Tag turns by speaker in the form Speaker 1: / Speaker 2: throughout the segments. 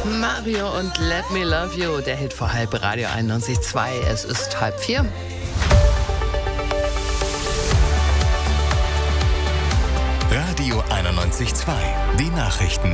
Speaker 1: Mario und Let Me Love You, der Hit vor halb Radio 91.2. Es ist 3:30.
Speaker 2: Radio 91.2, die Nachrichten.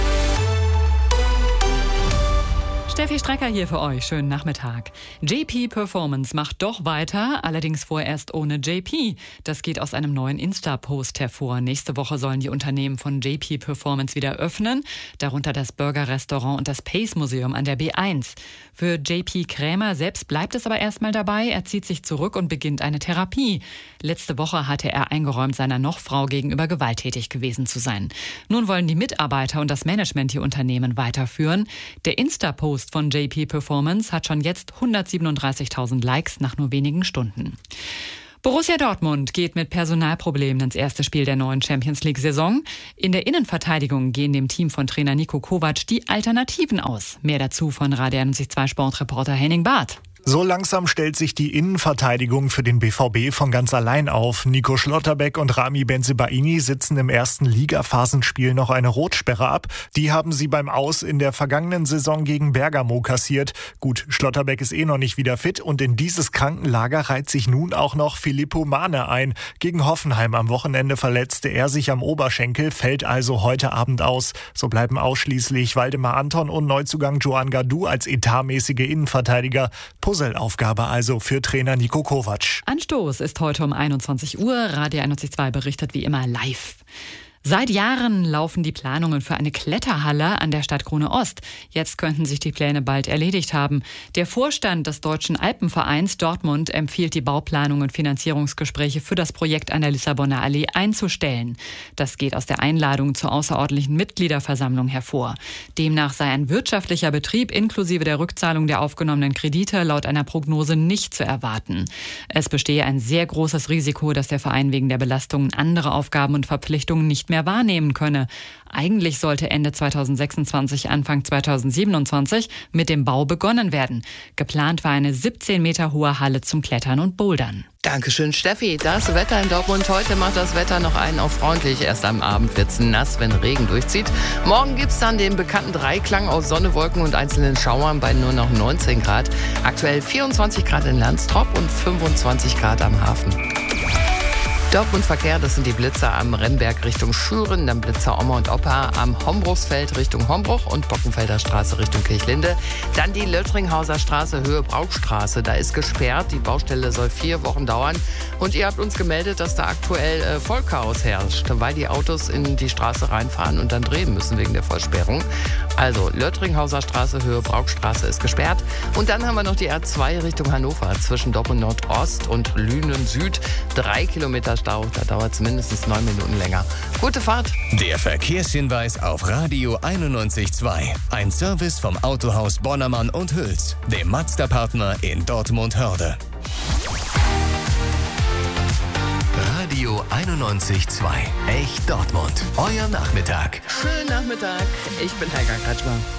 Speaker 3: Steffi Strecker hier für euch. Schönen Nachmittag. JP Performance macht doch weiter, allerdings vorerst ohne JP. Das geht aus einem neuen Insta-Post hervor. Nächste Woche sollen die Unternehmen von JP Performance wieder öffnen, darunter das Burger-Restaurant und das Pace-Museum an der B1. Für JP Krämer selbst bleibt es aber erstmal dabei. Er zieht sich zurück und beginnt eine Therapie. Letzte Woche hatte er eingeräumt, seiner Nochfrau gegenüber gewalttätig gewesen zu sein. Nun wollen die Mitarbeiter und das Management die Unternehmen weiterführen. Der Insta-Post von JP Performance hat schon jetzt 137.000 Likes nach nur wenigen Stunden. Borussia Dortmund geht mit Personalproblemen ins erste Spiel der neuen Champions-League-Saison. In der Innenverteidigung gehen dem Team von Trainer Niko Kovac die Alternativen aus. Mehr dazu von Radio 91.2 Sportreporter Henning Barth.
Speaker 4: So langsam stellt sich die Innenverteidigung für den BVB von ganz allein auf. Nico Schlotterbeck und Rami Bensebaini sitzen im ersten Ligaphasenspiel noch eine Rotsperre ab. Die haben sie beim Aus in der vergangenen Saison gegen Bergamo kassiert. Gut, Schlotterbeck ist noch nicht wieder fit und in dieses Krankenlager reiht sich nun auch noch Filippo Mane ein. Gegen Hoffenheim am Wochenende verletzte er sich am Oberschenkel, fällt also heute Abend aus. So bleiben ausschließlich Waldemar Anton und Neuzugang Joan Gadou als etatmäßige Innenverteidiger. Puzzleaufgabe also für Trainer Niko Kovac.
Speaker 3: Anstoß ist heute um 21 Uhr. Radio 91.2 berichtet wie immer live. Seit Jahren laufen die Planungen für eine Kletterhalle an der Stadtkrone Ost. Jetzt könnten sich die Pläne bald erledigt haben. Der Vorstand des Deutschen Alpenvereins Dortmund empfiehlt, die Bauplanung und Finanzierungsgespräche für das Projekt an der Lissabonner Allee einzustellen. Das geht aus der Einladung zur außerordentlichen Mitgliederversammlung hervor. Demnach sei ein wirtschaftlicher Betrieb inklusive der Rückzahlung der aufgenommenen Kredite laut einer Prognose nicht zu erwarten. Es bestehe ein sehr großes Risiko, dass der Verein wegen der Belastungen andere Aufgaben und Verpflichtungen nicht mehr wahrnehmen könne. Eigentlich sollte Ende 2026, Anfang 2027 mit dem Bau begonnen werden. Geplant war eine 17 Meter hohe Halle zum Klettern und Bouldern.
Speaker 1: Dankeschön, Steffi. Das Wetter in Dortmund. Heute macht das Wetter noch einen auf freundlich. Erst am Abend wird's nass, wenn Regen durchzieht. Morgen gibt's dann den bekannten Dreiklang aus Sonne, Wolken und einzelnen Schauern bei nur noch 19 Grad. Aktuell 24 Grad in Landstrop und 25 Grad am Hafen. Dortmund-Verkehr, das sind die Blitzer am Rennberg Richtung Schüren, dann Blitzer Oma und Opa am Hombruchsfeld Richtung Hombruch und Bockenfelder Straße Richtung Kirchlinde. Dann die Löttringhauser Straße Höhe Braukstraße, da ist gesperrt, die Baustelle soll 4 Wochen dauern. Und ihr habt uns gemeldet, dass da aktuell Vollchaos herrscht, weil die Autos in die Straße reinfahren und dann drehen müssen wegen der Vollsperrung. Also Löttringhauser Straße, Höhe Braukstraße ist gesperrt. Und dann haben wir noch die R2 Richtung Hannover zwischen Dortmund Nordost und Lünen Süd. 3 Kilometer Stau, da dauert es mindestens 9 Minuten länger. Gute Fahrt.
Speaker 2: Der Verkehrshinweis auf Radio 91.2. Ein Service vom Autohaus Bonnermann und Hüls, dem Mazda-Partner in Dortmund-Hörde. Radio 91.2. Echt Dortmund. Euer Nachmittag.
Speaker 1: Schönen Nachmittag. Ich bin Helga Kretschmer.